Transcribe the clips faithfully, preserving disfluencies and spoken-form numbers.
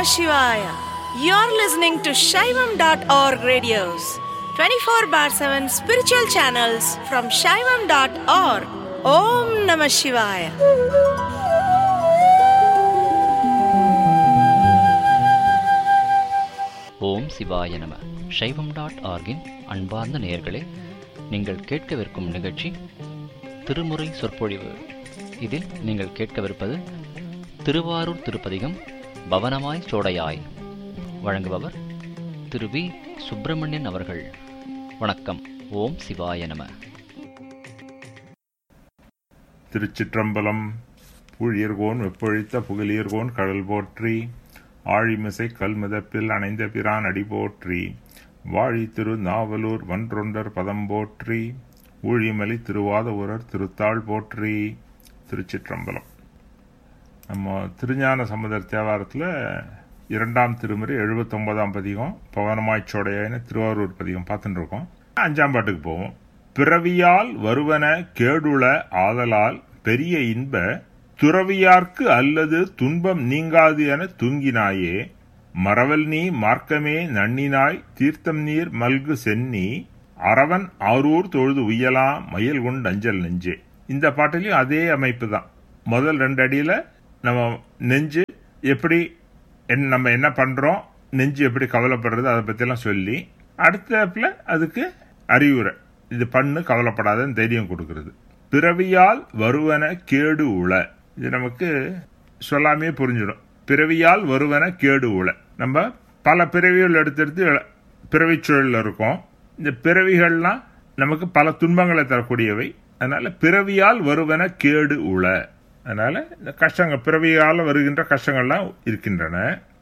Shivaya. You're listening to Shaivam dot org radios, twenty-four bar seven spiritual channels from Shaivam dot org. Om Namah Shivaya. ஓம் சிவாய நம. சைவம் dot ஆர்கின் அன்பார்ந்த நேயர்களே, நீங்கள் கேட்கவிருக்கும் நிகழ்ச்சி திருமுறை சொற்பொழிவு. இதில் நீங்கள் கேட்கவிருப்பது திருவாரூர் திருப்பதிகம் பவனமாய் சோடையாய். வழங்குபவர் திரு வி சுப்பிரமணியன் அவர்கள். வணக்கம். ஓம் சிவாய நம. திருச்சிற்றம்பலம். பூழியர்கோன் வெப்பொழித்த புகழியர்கோன் கடல் போற்றி, ஆழிமிசை கல்மிதப்பில் அணைந்த பிரான் அடி போற்றி, வாழி திரு நாவலூர் வன்றொண்டர் பதம் போற்றி, ஊழிமலி திருவாத ஊரர் திருத்தாள் போற்றி. திருச்சிற்றம்பலம். நம்ம திருஞான சம்பந்தர் தேவாரத்தில் இரண்டாம் திருமுறை எழுபத்தி ஒன்பதாம் பதிகம் பவனமாய்ச்சோடையான்னு திருவாரூர் பதிகம் பார்த்துட்டு இருக்கோம். அஞ்சாம் பாட்டுக்கு போவோம். பிறவியால் வருவன கேடுள ஆதலால் பெரிய இன்ப துறவியார்க்கு அல்லது துன்பம் நீங்காது என தூங்கினாயே, மறவல் நீ மார்க்கமே நன்னினாய் தீர்த்தம் நீர் மல்கு சென்னி, அரவன் ஆரூர் தொழுது உய்யலாம் மயில் கொண்டு அஞ்சல் நெஞ்சே. இந்த பாட்டிலையும் அதே அமைப்பு தான். முதல் ரெண்டு அடியில நம்ம நெஞ்சு எப்படி நம்ம என்ன பண்றோம், நெஞ்சு எப்படி கவலைப்படுறது, அதை பத்தியெல்லாம் சொல்லி, அடுத்தப்புல அதுக்கு அறிவுரை, இது பண்ணு கவலைப்படாதன்னு தைரியம் கொடுக்கறது. பிறவியால் வருவன கேடு உள, இது நமக்கு சொல்லாமே புரிஞ்சிடும். பிறவியால் வருவன கேடு உள. நம்ம பல பிறவிகள் எடுத்தெடுத்து பிறவி சூழலில் இருக்கோம். இந்த பிறவிகள்லாம் நமக்கு பல துன்பங்களை தரக்கூடியவை. அதனால பிறவியால் வருவன கேடு உள. அதனால இந்த கஷ்டங்கள், பிறவியால் வருகின்ற கஷ்டங்கள்லாம் இருக்கின்றன.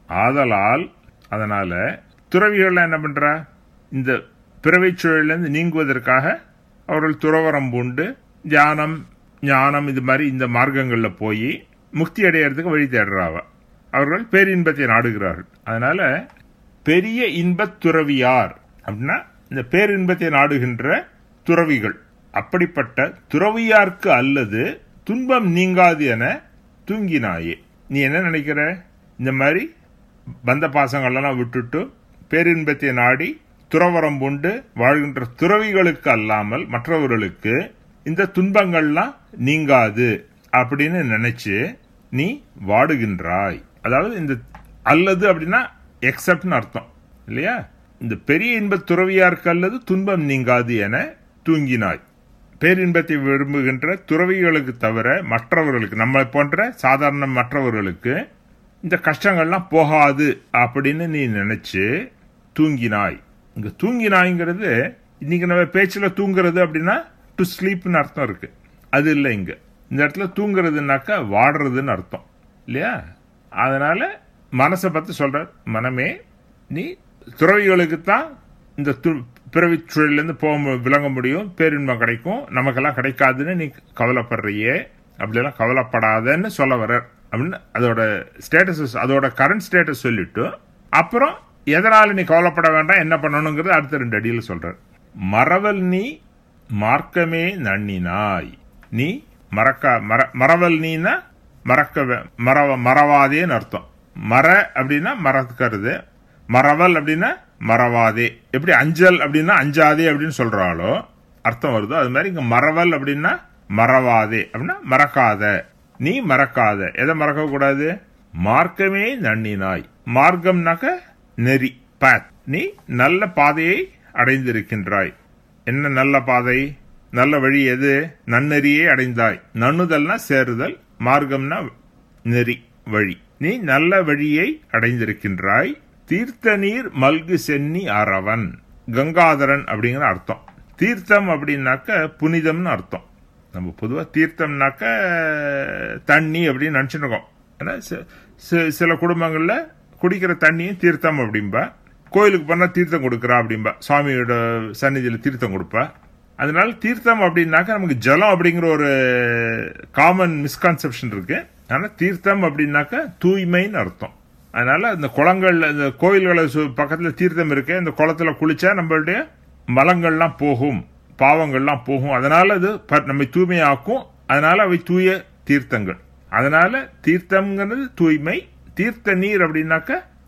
ஆதலால் அதனால துறவிகள்லாம் என்ன பண்ற, இந்த பிறவி சூழலிருந்து நீங்குவதற்காக அவர்கள் துறவரம் பூண்டு தியானம் ஞானம் இது மாதிரி இந்த மார்க்கங்களில் போய் முக்தி அடையிறதுக்கு வழி தேடுறாவ. அவர்கள் பேரின்பத்தை நாடுகிறார்கள். அதனால பெரிய இன்பத் துறவியார் அப்படின்னா இந்த பேரின்பத்தை நாடுகின்ற துறவிகள். அப்படிப்பட்ட துறவியார்க்கு அல்லது துன்பம் நீங்காது என தூங்கினாயே. நீ என்ன நினைக்கிற, இந்த மாதிரி பந்த பாசங்களெல்லாம் விட்டுட்டு பேரின்பத்தை நாடி துறவரம் பூண்டு வாழ்கின்ற துறவிகளுக்கு அல்லாமல் மற்றவர்களுக்கு இந்த துன்பங்கள்லாம் நீங்காது அப்படின்னு நினைச்சு நீ வாடுகின்றாய். அதாவது இந்த அல்லது அப்படின்னா எக்ஸப்ட்னு அர்த்தம் இல்லையா. இந்த பெரிய இன்ப துறவியாருக்கு அல்லது துன்பம் நீங்காது என தூங்கினாய். பேரின்பத்தை விரும்புகின்ற துறவிகளுக்கு தவிர மற்றவர்களுக்கு, நம்மளை போன்ற சாதாரண மற்றவர்களுக்கு இந்த கஷ்டங்கள்லாம் போகாது அப்படின்னு நீ நினைச்சு தூங்கினாய். இங்க தூங்கினாய்ங்கிறது இன்னைக்கு நம்ம பேச்சுல தூங்குறது அப்படின்னா டு ஸ்லீப்னு அர்த்தம் இருக்கு. அது இல்லை, இங்க இந்த இடத்துல தூங்குறதுனாக்கா வாடுறதுன்னு அர்த்தம் இல்லையா. அதனால மனசை பத்தி சொல்ற, மனமே நீ துறவிகளுக்கு தான் இந்த பிறவி சூழலிருந்து போக விளங்க முடியும், பேரின்பம் கிடைக்கும், நமக்கெல்லாம் கிடைக்காதுன்னு நீ கவலைப்படுறியே, அப்படியெல்லாம் கவலைப்படாதன்னு சொல்ல வர அப்படின்னு அதோட ஸ்டேட்டஸ், அதோட கரண்ட் ஸ்டேட்டஸ் சொல்லிட்டு அப்புறம் எதனால நீ கவலைப்பட வேண்டாம், என்ன பண்ணணுங்கிறது அடுத்த ரெண்டு அடியில் சொல்ற. மறவல் நீ மார்க்கமே நன்னினாய். நீ மறக்க மர மறவல் நீனா மறக்க மறவ மறவாதேன்னு அர்த்தம். மற அப்படின்னா மறக்கிறது, மறவல் அப்படின்னா மறவாதே. எப்படி அஞ்சல் அப்படின்னா அஞ்சாதே அப்படின்னு சொல்றாளோ அர்த்தம் வருதோ, அது மாதிரி இங்க மறவல் அப்படின்னா மறவாதே அப்படின்னா மறக்காத, நீ மறக்காத. எதை மறக்க கூடாது, மார்க்கமே நன்னினாய். மார்க்கம்னாக்க நெறி, பாத். நீ நல்ல பாதையை அடைந்திருக்கின்றாய். என்ன நல்ல பாதை, நல்ல வழி எது, நன்னெறியே அடைந்தாய். நன்னுதல்னா சேருதல், மார்க்கம்னா நெறி, வழி. நீ நல்ல வழியை அடைந்திருக்கின்றாய். தீர்த்த நீர் மல்கு சென்னி அரவன், கங்காதரன் அப்படிங்கிற அர்த்தம். தீர்த்தம் அப்படின்னாக்க புனிதம்னு அர்த்தம். நம்ம பொதுவாக தீர்த்தம்னாக்க தண்ணி அப்படின்னு நினைச்சுட்டு இருக்கோம். ஏன்னா சில குடும்பங்கள்ல குடிக்கிற தண்ணியும் தீர்த்தம் அப்படின்பா, கோயிலுக்கு போனா தீர்த்தம் கொடுக்கறா அப்படின்பா, சுவாமியோட சன்னிதியில தீர்த்தம் கொடுப்பா. அதனால தீர்த்தம் அப்படின்னாக்க நமக்கு ஜலம் அப்படிங்கிற ஒரு காமன் மிஸ்கான்செப்ஷன் இருக்கு. ஆனா தீர்த்தம் அப்படின்னாக்க தூய்மைன்னு அர்த்தம். அதனால இந்த குளங்கள்ல, இந்த கோயில்களை பக்கத்துல தீர்த்தம் இருக்கு, இந்த குளத்துல குளிச்சா நம்மளுடைய மலங்கள்லாம் போகும், பாவங்கள்லாம் போகும். அதனால அது நம்மை தூய்மையாக்கும். அதனால அவை தூய தீர்த்தங்கள். அதனால தீர்த்தம்ங்கிறது தூய்மை. தீர்த்த நீர் அப்படின்னாக்க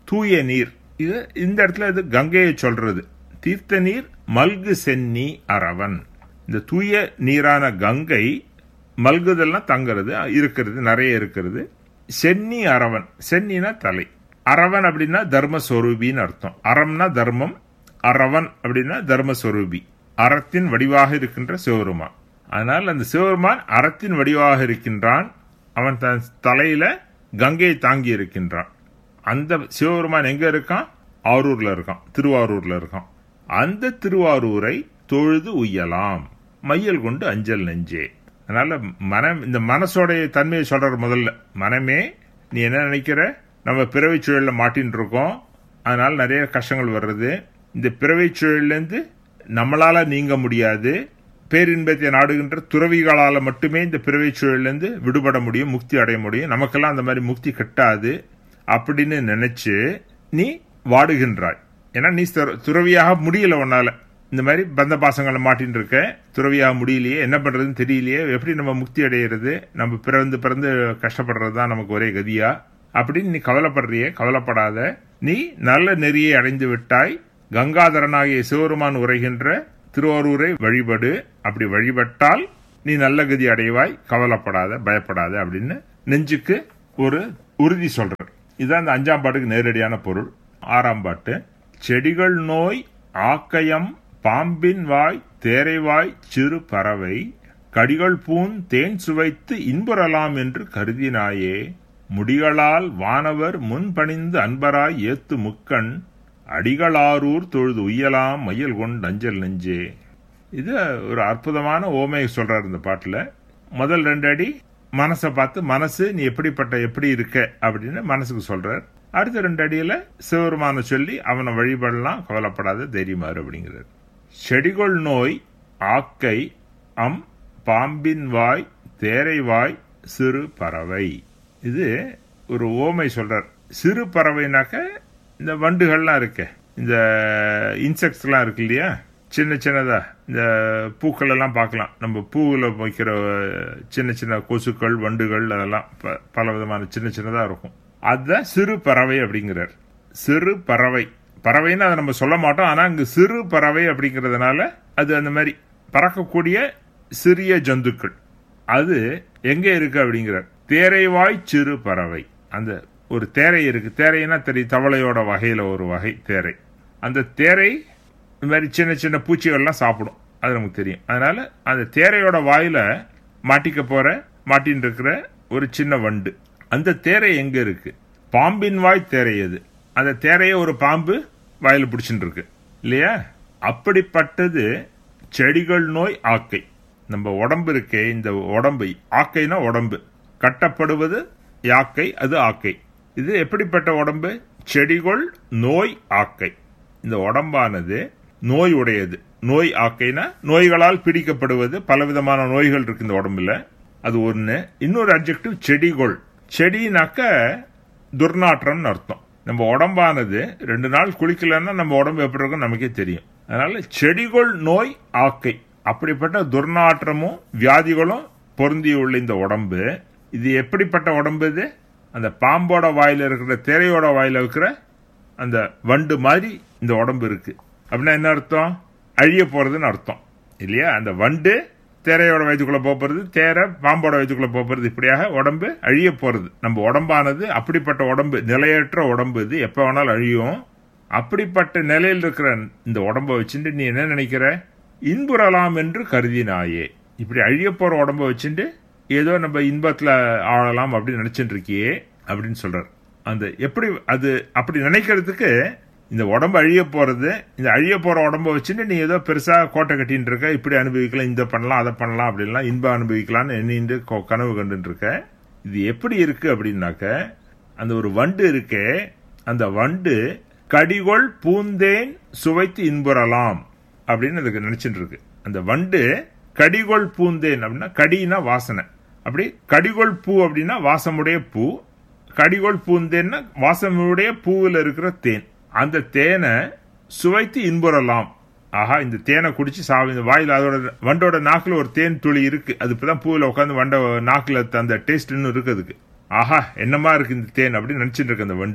தூய நீர். இது இந்த இடத்துல இது கங்கையை சொல்றது. தீர்த்த நீர் மல்கு சென்னி அரவன். இந்த தூய நீரான கங்கை மல்குதெல்லாம் தங்கிறது இருக்கிறது, நிறைய இருக்கிறது. சென்னி அரவன், சென்னினா தலை, அரவன் அப்படின்னா தர்மஸ்வரூபின்னு அர்த்தம். அறம்னா தர்மம், அரவன் அப்படின்னா தர்மஸ்வரூபி, அறத்தின் வடிவாக இருக்கின்ற சிவபெருமான். அதனால் அந்த சிவபெருமான் அறத்தின் வடிவாக இருக்கின்றான். அவன் தன் தலையில கங்கையை தாங்கி இருக்கின்றான். அந்த சிவபெருமான் எங்க இருக்கான்? ஆரூர்ல இருக்கான், திருவாரூர்ல இருக்கான். அந்த திருவாரூரை தொழுது உய்யலாம் மையல் கொண்டு அஞ்சல் நெஞ்சே. அதனால மனம், இந்த மனசோடைய தன்மையை சொல்ற. முதல்ல மனமே, நீ என்ன நினைக்கிற? நம்ம பிறவை சூழல்ல மாட்டின்னு இருக்கோம், அதனால நிறைய கஷ்டங்கள் வர்றது. இந்த பிறவை சூழல்லேருந்து நம்மளால நீங்க முடியாது. பேரின்பத்தை நாடுகின்ற துறவிகளால மட்டுமே இந்த பிறவை சூழல்லேருந்து விடுபட முடியும், முக்தி அடைய முடியும். நமக்கெல்லாம் அந்த மாதிரி முக்தி கிட்டாது அப்படின்னு நினைச்சு நீ வாடுகின்றாய். ஏன்னா நீ துறவியாக முடியல, உன்னால இந்த மாதிரி பந்த பாசங்களை மாட்டின்னு இருக்க, துறவியாக முடியலையே, என்ன பண்றதுன்னு தெரியலையே, எப்படி நம்ம முக்தி அடையிறது, நம்ம பிறந்து பிறந்து கஷ்டப்படுறதுதான் நமக்கு ஒரே கதியா அப்படின்னு நீ கவலைப்படுறியே. கவலைப்படாத, நீ நல்ல நெறியை அடைந்து விட்டாய். கங்காதரனாகிய சிவபெருமான் உரைகின்ற திருவாரூரை வழிபடு. அப்படி வழிபட்டால் நீ நல்ல கதி அடைவாய், கவலைப்படாத, பயப்படாத அப்படின்னு நெஞ்சுக்கு ஒரு உறுதி சொல்ற. இதுதான் இந்த அஞ்சாம் பாட்டுக்கு நேரடியான பொருள். ஆறாம் பாட்டு, செடிகள் நோய் ஆக்கயம் பாம்பின் வாய் தேரைவாய் சிறு பறவை கடிகள் பூன் தேன் சுவைத்து இன்புறலாம் என்று கருதினாயே. முடிகளால் வானவர் முன்பணிந்து அன்பராய் ஏத்து முக்கண் அடிகளாரூர் தொழுது உய்யலாம் மையல் கொண்டு அஞ்சல் நெஞ்சே. இது ஒரு அற்புதமான ஓமையை சொல்றாரு இந்த பாட்டுல. முதல் ரெண்டு அடி மனசை பார்த்து, மனசு நீ எப்படிப்பட்ட எப்படி இருக்க அப்படின்னு மனசுக்கு சொல்றார். அடுத்த ரெண்டு அடியில சிவபெருமான சொல்லி அவனை வழிபடலாம், கவலைப்படாத, தைரியமாறு அப்படிங்கிறார். செடிகொள் நோய் ஆக்கை அம் பாம்பின் வாய் தேரை வாய் சிறு பறவை. இது ஒரு ஓமை சொல்றார். சிறு பறவைனாக்க இந்த வண்டுகள்லாம் இருக்கு, இந்த இன்செக்ட்ஸ் எல்லாம் இருக்கு இல்லையா, சின்ன சின்னதா இந்த பூக்கள் எல்லாம் பார்க்கலாம். நம்ம பூவில் வைக்கிற சின்ன சின்ன கொசுக்கள், வண்டுகள், அதெல்லாம் பல விதமான சின்ன சின்னதா இருக்கும். அதுதான் சிறு பறவை அப்படிங்கிறார். சிறு பறவை, பறவைன்னு அதை நம்ம சொல்ல மாட்டோம், ஆனா இங்க சிறு பறவை அப்படிங்கிறதுனால அது அந்த மாதிரி பறக்கக்கூடிய சிறிய ஜந்துக்கள். அது எங்க இருக்கு அப்படிங்கிறார். தேரைவாய் சிறு பறவை. அந்த ஒரு தேரை இருக்கு, தேரைன்னா தெரியும், தவளையோட வகையில ஒரு வகை தேரை. அந்த தேரை இந்த மாதிரி சின்ன சின்ன பூச்சிகள்லாம் சாப்பிடும், அது நமக்கு தெரியும். அதனால அந்த தேரையோட வாயில மாட்டிக்க போற மாட்டின்னு இருக்கிற ஒரு சின்ன வண்டு. அந்த தேரை எங்க இருக்கு? பாம்பின் வாய் தேரை. அது அந்த தேரைய ஒரு பாம்பு வாயில பிடிச்சிட்டு இருக்கு இல்லையா? அப்படிப்பட்டது செடிகள் நோய் ஆக்கை. நம்ம உடம்பு இருக்கே, இந்த உடம்பு, ஆக்கைனா உடம்பு, கட்டப்படுவது யாக்கை, அது ஆக்கை. இது எப்படிப்பட்ட உடம்பு? செடிகள் நோய் ஆக்கை. இந்த உடம்பானது நோய் உடையது. நோய் ஆக்கைனா நோய்களால் பிடிக்கப்படுவது. பலவிதமான நோய்கள் இருக்கு இந்த உடம்புல, அது ஒண்ணு. இன்னொரு அட்ஜெக்டிவ் செடிகொள். செடினாக்க துர்நாற்றம்னு அர்த்தம். நம்ம உடம்பானது ரெண்டு நாள் குளிக்கலன்னா நம்ம உடம்பு எப்படி இருக்கும் நமக்கே தெரியும். அதனால செடிகொள் நோய் ஆக்கை. அப்படிப்பட்ட துர்நாற்றமும் வியாதிகளும் பொருந்தியுள்ள இந்த உடம்பு, இது எப்படிப்பட்ட உடம்பு? இது அந்த பாம்போட வாயில இருக்கிற, தேரையோட வாயில இருக்கிற அந்த வண்டு மாதிரி இந்த உடம்பு இருக்கு. அப்படின்னா என்ன அர்த்தம்? அழிய போறதுன்னு அர்த்தம் இல்லையா? அந்த வண்டு தேரையோட வயிற்றுக்குள்ள போறது, தேரை பாம்போட வயிற்றுக்குள்ள போறது, இப்படியாக உடம்பு அழிய போறது. நம்ம உடம்பானது அப்படிப்பட்ட உடம்பு, நிலையற்ற உடம்பு. இது எப்ப வேணாலும் அழியும். அப்படிப்பட்ட நிலையில் இருக்கிற இந்த உடம்ப வச்சுட்டு நீ என்ன நினைக்கிற? இன்புறலாம் என்று கருதினாயே. இப்படி அழிய போற உடம்ப வச்சுட்டு ஏதோ நம்ம இன்பத்துல ஆளலாம் அப்படின்னு நினைச்சிட்டு இருக்கியே அப்படின்னு சொல்றார். அந்த எப்படி அது அப்படி நினைக்கிறதுக்கு, இந்த உடம்பு அழிய போறது, இந்த அழிய போற உடம்ப வச்சுட்டு நீ ஏதோ பெருசா கோட்டை கட்டின்னு இருக்க, இப்படி அனுபவிக்கலாம், இந்த பண்ணலாம், அதை பண்ணலாம், அப்படின்லாம் இன்பம் அனுபவிக்கலாம்னு எண்ணிட்டு கனவு கண்டுட்டு இருக்க. இது எப்படி இருக்கு அப்படின்னாக்க, அந்த ஒரு வண்டு இருக்கே, அந்த வண்டு கடிகொள் பூந்தேன் சுவைத்து இன்புறலாம் அப்படின்னு அதுக்கு நினைச்சிட்டு இருக்கு. அந்த வண்டு கடிகொள் பூந்தேன் அப்படின்னா, கடினா வாசனை, அப்படி கடிகொள் பூ அப்படின்னா வாசமுடைய பூ, கடிகொள் பூந்தேன்னா வாசமுடைய பூவில் இருக்கிற தேன். அந்த தேனை சுவைத்து இன்புறலாம். ஆஹா, இந்த தேனை குடிச்சு சாவி, இந்த வாயில் அதோட வண்டோட நாக்குல ஒரு தேன் துளி இருக்கு, அது இப்பதான் பூவில் உட்காந்து வண்ட நாக்குல அந்த டேஸ்ட் இன்னும் இருக்கு அதுக்கு. ஆஹா, என்னமா இருக்கு இந்த தேன் அப்படின்னு நினைச்சிட்டு இருக்கு அந்த வண்டு.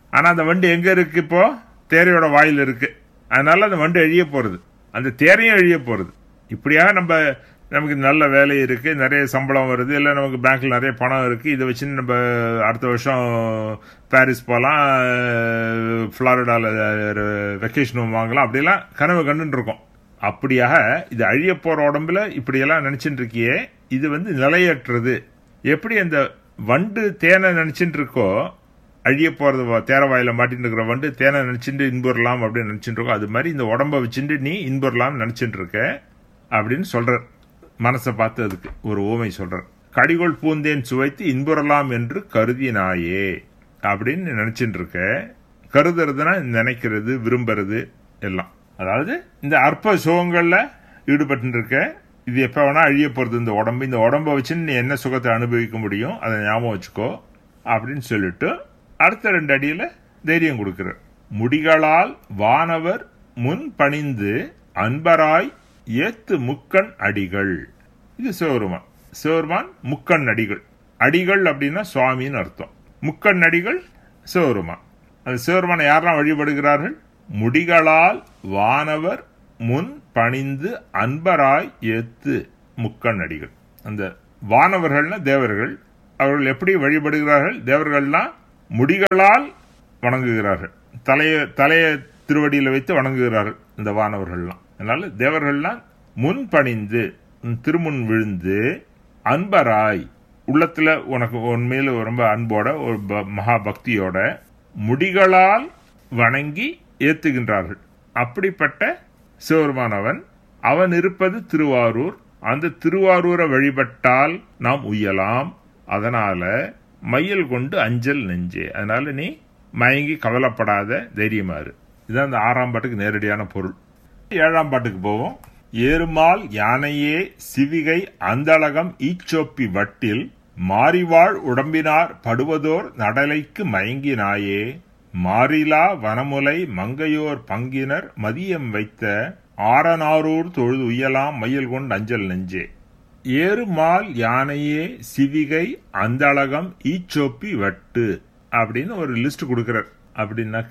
ஆனா அந்த வண்டு எங்க இருக்கு? இப்போ தேரையோட வாயில் இருக்கு. அதனால அந்த வண்டு எழிய போறது, அந்த தேரையும் எழிய போறது. இப்படியாக நம்ம நமக்கு நல்ல வேலை இருக்கு, நிறைய சம்பளம் வருது, இல்லை நமக்கு பேங்க்ல நிறைய பணம் இருக்கு, இதை வச்சு நம்ம அடுத்த வருஷம் பாரிஸ் போகலாம், புளோரிடால வெக்கேஷன் வாங்கலாம், அப்படியெல்லாம் கனவு கண்டுட்டு இருக்கோம். அப்படியாக இது அழிய போற உடம்புல இப்படியெல்லாம் நினைச்சுட்டு இருக்கியே, இது வந்து நிலையற்றது. எப்படி அந்த வண்டு தேனை நினைச்சுட்டு இருக்கோ, அழிய போறது தேரவாயில மாட்டின்னு இருக்கிற வண்டு தேனை நினைச்சுட்டு இன்புறலாம் அப்படின்னு நினைச்சுட்டு இருக்கோம், அது மாதிரி இந்த உடம்ப வச்சுட்டு நீ இன்புறலாம் நினைச்சுட்டு இருக்க அப்படின்னு சொல்ற. மனசை பார்த்து அதுக்கு ஒரு ஓமை சொல்ற. கடிகொள் பூந்தேன் சுவைத்து இன்புறலாம் என்று கருதினாயே அப்படின்னு நினைச்சுட்டு இருக்க. கருதுறதுன்னா நினைக்கிறது, விரும்புறது எல்லாம். அதாவது இந்த அற்ப சுகங்கள்ல ஈடுபட்டு இருக்க. இது எப்ப வேணா அழிய போறது இந்த உடம்பு. இந்த உடம்ப வச்சு நீ என்ன சுகத்தை அனுபவிக்க முடியும், அதை ஞாபகம் வச்சுக்கோ அப்படின்னு சொல்லிட்டு அடுத்த ரெண்டு அடியில தைரியம் கொடுக்கிற. முடிகளால் வானவர் முன் பணிந்து அன்பராய் ஏத்து முக்கண் அடிகள். இது சிவருமான். சிவருமான் முக்கண் அடிகள். அடிகள் அப்படின்னா சுவாமின்னு அர்த்தம். முக்கண் அடிகள் சிவருமான். அந்த சிவருமானை யாரெல்லாம் வழிபடுகிறார்கள்? முடிகளால் வானவர் முன் பணிந்து அன்பராய் ஏத்து முக்கண் அடிகள். அந்த வானவர்கள்னா தேவர்கள். அவர்கள் எப்படி வழிபடுகிறார்கள்? தேவர்கள்லாம் முடிகளால் வணங்குகிறார்கள், தலைய தலைய திருவடியில வைத்து வணங்குகிறார்கள் இந்த வானவர்கள்லாம். அதனால தேவர்கள்லாம் முன் பணிந்து திருமுன் விழுந்து அன்பராய், உள்ளத்துல உனக்கு உண்மையில ரொம்ப அன்போட ஒரு மகா பக்தியோட முடிகளால் வணங்கி ஏத்துகின்றார்கள். அப்படிப்பட்ட சிவருமானவன் அவன் இருப்பது திருவாரூர். அந்த திருவாரூரை வழிபட்டால் நாம் உய்யலாம். அதனால மையல் கொண்டு அஞ்சல் நெஞ்சே, அதனால நீ மயங்கி கவலைப்படாத, தைரியமாறு. இதுதான் அந்த ஆறாம் பாட்டுக்கு நேரடியான பொருள். ஏழாம் பாட்டுக்கு போவோம். ஏறுமால் யானையே சிவிகை அந்தளகம் ஈச்சோப்பி வட்டில் மாறிவாழ் உடம்பினார் படுவதோர் நடலைக்கு மயங்கினாயே மாறிலா வனமுலை மங்கையோர் பங்கினர் மதியம் வைத்த ஆரனாரூர் தொழுது உயலாம் மையல் கொண்டு அஞ்சல் நெஞ்சே. ஏறுமால் யானையே சிவிகை அந்தளகம் ஈச்சோப்பி வட்டு அப்படின்னு ஒரு லிஸ்ட் கொடுக்கிறார். அப்படின்னாக்க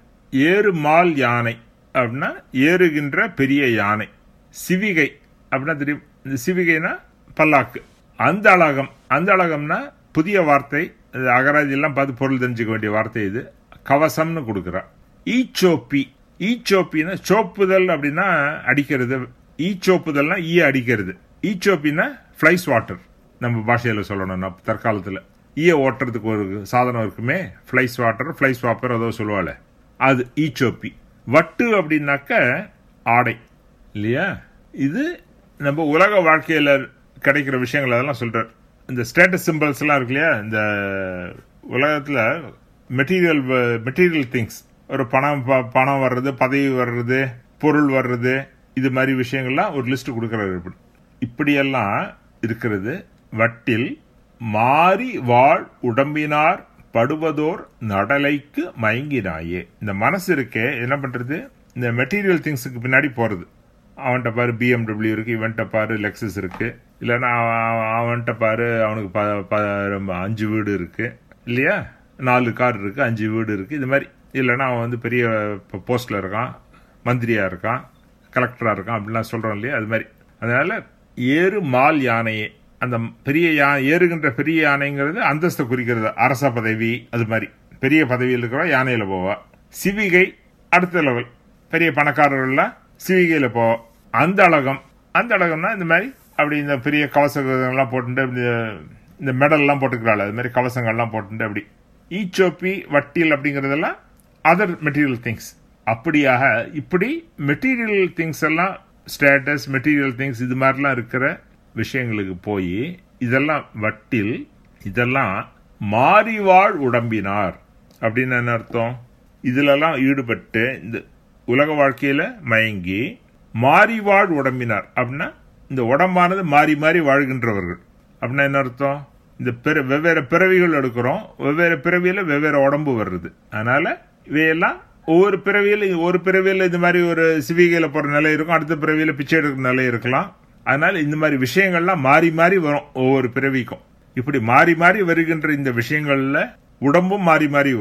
ஏறுமால் யானை அப்படின்னா ஏறுகின்ற பெரிய யானை. சிவிகை அப்படின்னா தெரியும், இந்த சிவிகைனா பல்லாக்கு. அந்த அழகம், அந்த அழகம்னா புதிய வார்த்தை, அகராதி எல்லாம் பார்த்து பொருள் தெரிஞ்சுக்க வேண்டிய வார்த்தை. இது கவசம்னு கொடுக்கிறார். ஈச்சோப்பி, ஈச்சோப்பின்னா சோப்புதல் அப்படின்னா அடிக்கிறது. ஈச்சோப்புதல்னா ஈ அடிக்கிறது. ஈச்சோப்பின்னா பிளைஸ் வாட்டர். நம்ம பாஷையில சொல்லணும்னா தற்காலத்துல ஈய ஓட்டுறதுக்கு ஒரு சாதனம் இருக்குமே, பிளைஸ் வாட்டர், பிளைஸ் வாப்பர் அதோ சொல்லுவாள், அது ஈச்சோப்பி. வட்டு அப்படின்னாக்க ஆடை இல்லையா. இது நம்ம உலக வாழ்க்கையில கிடைக்கிற விஷயங்கள் அதெல்லாம் சொல்றார். இந்த ஸ்டேட்டஸ் சிம்பிள்ஸ் எல்லாம் இருக்கு இல்லையா, இந்த உலகத்துல மெட்டீரியல் மெட்டீரியல் திங்ஸ், ஒரு பணம் பணம் வர்றது, பதவி வர்றது, பொருள் வர்றது, இது மாதிரி விஷயங்கள்லாம் ஒரு லிஸ்ட் கொடுக்கறாரு. இப்படி இப்படியெல்லாம் இருக்கிறது. வட்டில் மாறி வாழ் உடம்பினார் படுவதோர் நடலைக்கு மயங்கினாயே. இந்த மனசு இருக்கே என்ன பண்றது, இந்த மெட்டீரியல் திங்ஸுக்கு பின்னாடி போறது. அவன்கிட்ட பாரு பிஎம்டபிள்யூ இருக்கு, இவன்கிட்ட பாரு லெக்ஸஸ் இருக்கு, இல்லைன்னா அவன்கிட்ட பாரு அவனுக்கு அஞ்சு வீடு இருக்கு இல்லையா, நாலு கார் இருக்கு, அஞ்சு வீடு இருக்கு, இது மாதிரி. இல்லைன்னா அவன் வந்து பெரிய போஸ்ட்ல இருக்கான், மந்திரியா இருக்கான், கலெக்டரா இருக்கான் அப்படின்லாம் சொல்றோம் இல்லையா, அது மாதிரி. அதனால ஏறு மால் யானையே, அந்த பெரிய யானை, ஏறுகின்ற பெரிய யானைங்கிறது அந்தஸ்தை குறிக்கிறது, அரச பதவி, அது மாதிரி பெரிய பதவியில் இருக்கிற யானையில போவா. சிவிகை அடுத்த லெவல், பெரிய பணக்காரர்கள்லாம் சிவிகையில போவா. அந்த அழகம், அந்த அழகம்னா இந்த மாதிரி அப்படி இந்த பெரிய கவசங்கள்லாம் போட்டுட்டு இந்த மெடல் எல்லாம் போட்டுக்கிறாள், அது மாதிரி கவசங்கள்லாம் போட்டுட்டு அப்படி. ஈச்சோப்பி வட்டில் அப்படிங்கறதெல்லாம் அதர் மெட்டீரியல் திங்ஸ். அப்படியாக இப்படி மெட்டீரியல் திங்ஸ் எல்லாம், ஸ்டேட்டஸ், மெட்டீரியல் திங்ஸ், இது மாதிரிலாம் இருக்கிற விஷயங்களுக்கு போய் இதெல்லாம் வட்டில், இதெல்லாம் மாறிவாழ் உடம்பினார் அப்படின்னு என்ன அர்த்தம், இதுலலாம் ஈடுபட்டு இந்த உலக வாழ்க்கையில மயங்கி மாறிவாழ் உடம்பினார் அப்படின்னா இந்த உடம்பானது மாறி மாறி வாழ்கின்றவர்கள் அப்படின்னா என்ன அர்த்தம், இந்த வெவ்வேறு பிறவிகள் எடுக்கிறோம், வெவ்வேறு பிறவியில வெவ்வேறு உடம்பு வருது. அதனால இவையெல்லாம் ஒவ்வொரு பிறவியில, ஒரு பிறவியில இந்த மாதிரி ஒரு சிவிகையில போற நிலை இருக்கும், அடுத்த பிறவியில பிச்சை எடுக்கிற நிலை இருக்கலாம். அதனால இந்த மாதிரி விஷயங்கள்லாம் மாறி மாறி வரும் ஒவ்வொரு பிறவிக்கும். இப்படி மாறி மாறி வருகின்ற இந்த விஷயங்கள்ல உடம்பும் மாறி மாறி வரும்.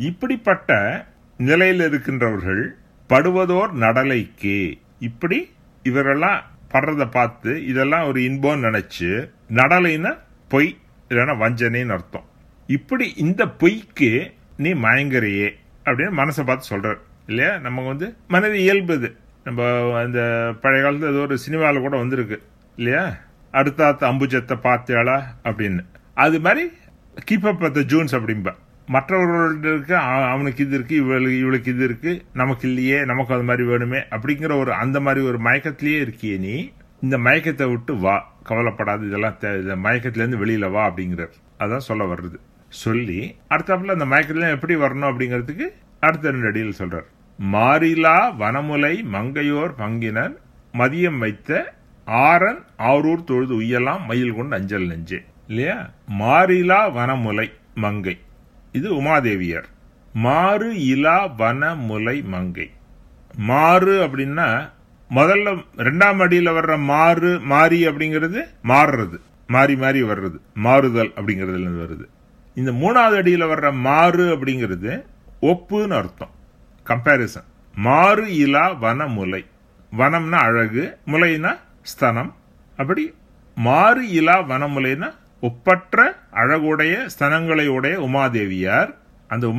இப்படிப்பட்ட நிலையில் இருக்கின்றவர்கள் படுவதோர் நடலைக்கு, இப்படி இவரெல்லாம் படுறத பார்த்து இதெல்லாம் ஒரு இன்பம் நினைச்சு, நடலைன்னா பொய் இல்லைன்னா வஞ்சனைன்னு அர்த்தம். இப்படி இந்த பொய்க்கு நீ மயங்கரையே அப்படின்னு மனசை பார்த்து சொல்றார் இல்லையா. நம்ம வந்து மனது இயல்புது. நம்ம அந்த பழைய காலத்துல ஏதோ ஒரு சினிமாவில் கூட வந்திருக்கு இல்லையா, அடுத்த அம்புஜத்தை பார்த்தாளா அப்படின்னு. அது மாதிரி keep up with the Jones அப்படின்பா. மற்றவர்களுக்கு அவனுக்கு இது இருக்கு, இவளுக்கு இவளுக்கு இது இருக்கு, நமக்கு இல்லையே, நமக்கு அது மாதிரி வேணுமே அப்படிங்கிற ஒரு அந்த மாதிரி ஒரு மயக்கத்திலேயே இருக்கியே நீ. இந்த மயக்கத்தை விட்டு வா, கவலைப்படாது, இதெல்லாம் மயக்கத்திலேருந்து வெளியில வா அப்படிங்கிறார். அதான் சொல்ல வர்றது. சொல்லி அடுத்தாப்புல அந்த மயக்கத்துல எப்படி வரணும் அப்படிங்கிறதுக்கு அடுத்த ரெண்டு அடியில் சொல்றார். மாறிலா வனமுலை மங்கையோர் பங்கினர் மதியம் வைத்த ஆரன் ஆரூர் தொழுது உய்யலாம் மயில் கொண்டு அஞ்சல் நெஞ்சே இல்லையா. மாறிலா வனமுலை மங்கை, இது உமாதேவியார். மாறு இலா வனமுலை மங்கை. மாறு அப்படின்னா முதல்ல ரெண்டாம் அடியில வர்ற மாறு மாறி அப்படிங்கிறது மாறுறது, மாறி மாறி வர்றது, மாறுதல் அப்படிங்கறதுல வருது. இந்த மூணாவது அடியில வர்ற மாறு அப்படிங்கிறது ஒப்புன்னு அர்த்தம், கம்பேரிசன். மாறு இலா வனமுலை, வனம்னா அழகு, முலைனா ஸ்தனம். அப்படி மாறு இலா வனமுலைனா ஒப்பற்ற அழகுடைய ஸ்தனங்களை உடைய உமாதேவியார். அந்த